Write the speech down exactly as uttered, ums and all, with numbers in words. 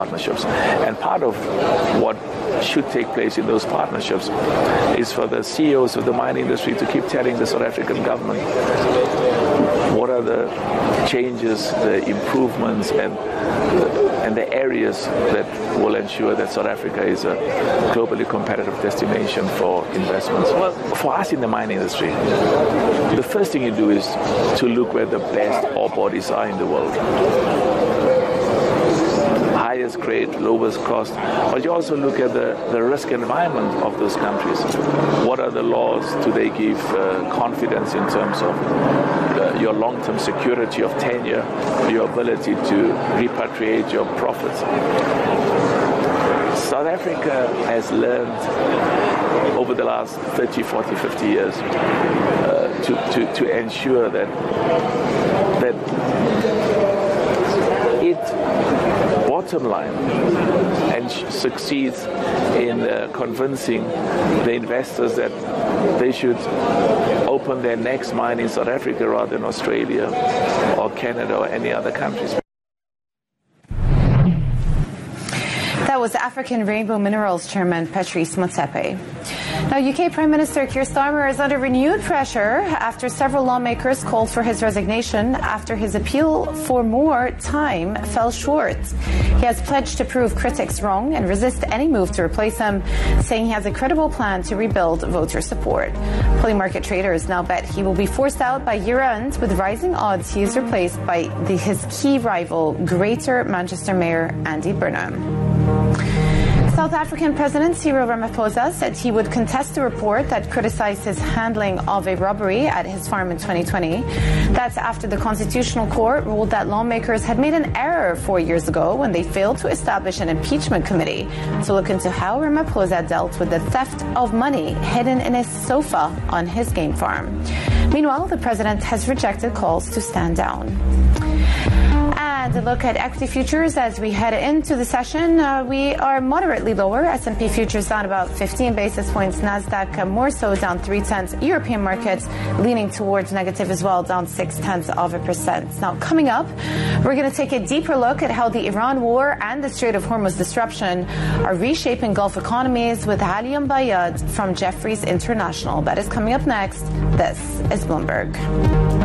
partnerships. And part of what should take place in those partnerships is for the C E Os of the mining industry to keep telling the South African government what are the changes, the improvements, and and the areas that will ensure that South Africa is a globally competitive destination for investments. Well, for us in the mining industry, the first thing you do is to look where the best ore bodies are in the world. Highest grade, lowest cost, but you also look at the, the risk environment of those countries. What are the laws? Do they give uh, confidence in terms of uh, your long-term security of tenure, your ability to repatriate your profits? South Africa has learned over the last thirty, forty, fifty years uh, to, to, to ensure that, that it bottom line and succeeds in uh, convincing the investors that they should open their next mine in South Africa rather than Australia or Canada or any other countries. That was African Rainbow Minerals Chairman Patrice Motsepe. Now, U K Prime Minister Keir Starmer is under renewed pressure after several lawmakers called for his resignation after his appeal for more time fell short. He has pledged to prove critics wrong and resist any move to replace him, saying he has a credible plan to rebuild voter support. Polymarket traders now bet he will be forced out by year-end, with rising odds he is replaced by the, his key rival, Greater Manchester Mayor Andy Burnham. South African President Cyril Ramaphosa said he would contest a report that criticized his handling of a robbery at his farm in twenty twenty. That's after the Constitutional Court ruled that lawmakers had made an error four years ago when they failed to establish an impeachment committee to look into how Ramaphosa dealt with the theft of money hidden in his sofa on his game farm. Meanwhile, the president has rejected calls to stand down. And a look at equity futures as we head into the session. Uh, we are moderately lower. S and P futures down about fifteen basis points. Nasdaq uh, more so down three tenths. European markets leaning towards negative as well, down six tenths of a percent. Now, coming up, we're going to take a deeper look at how the Iran war and the Strait of Hormuz disruption are reshaping Gulf economies with Ali Bayad from Jefferies International. That is coming up next. This is Bloomberg.